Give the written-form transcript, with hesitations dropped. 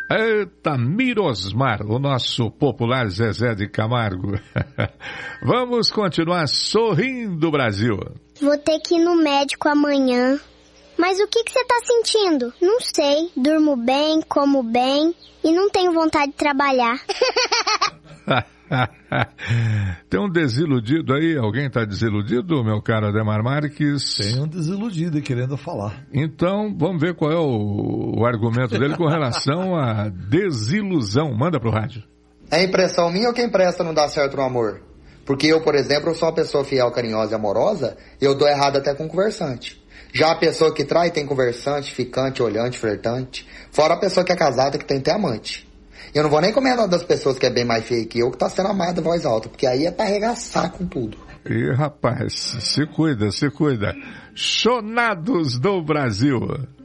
Eita, Mirosmar, o nosso popular Zezé de Camargo. Vamos continuar sorrindo, Brasil. Vou ter que ir no médico amanhã. Mas o que você tá sentindo? Não sei. Durmo bem, como bem e não tenho vontade de trabalhar. Tem um desiludido aí? Alguém tá desiludido, meu caro Ademar Marques? Tem um desiludido querendo falar. Então, vamos ver qual é o argumento dele com relação à desilusão. Manda pro rádio. É impressão minha ou quem presta não dá certo no amor? Porque eu, por exemplo, eu sou uma pessoa fiel, carinhosa e amorosa, e eu dou errado até com conversante. Já a pessoa que trai tem conversante, ficante, olhante, flertante. Fora a pessoa que é casada que tem até amante. Eu não vou nem comentar das pessoas que é bem mais feia que eu, que tá sendo amada em voz alta, porque aí é pra arregaçar com tudo. E rapaz, se cuida, se cuida. Chonados do Brasil.